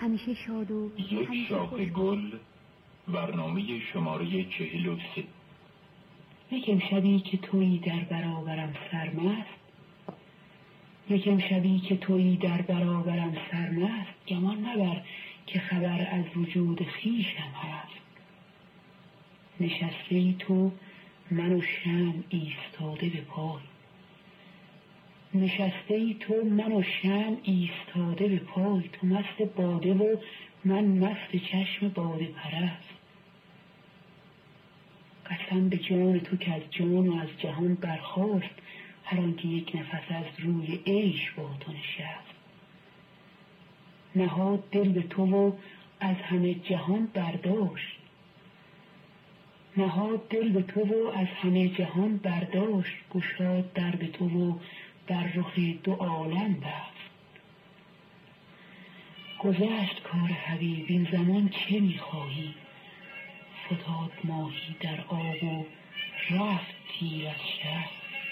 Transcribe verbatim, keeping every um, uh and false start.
همیشه شاد و یک شاخه گل، برنامه شماره چهل و سه. یکم شبی که تویی در برابرم سرمست، یکم شبی که تویی در برابرم سرمست، گمان مبر که خبر از وجود خویشم هست. نشسته ای تو من و شمع ایستاده به پای، نشسته ای تو من و شمع ایستاده به پای. تو مست باده و من مست چشم باده پرست. قسم به جان تو که از جان و از جهان برخاست، هر آن که یک نفس از روی عیش با تو نشست. نهاد دل به تو و از همه جهان برداشت، نهاد دل به تو و از همه جهان برداشت. گشاد در به تو و بر رخ دو عالم بست. گذشت کار حبیب این زمان چه میخواهی؟ فتاد ماهی در آب و رفت تیر از شست.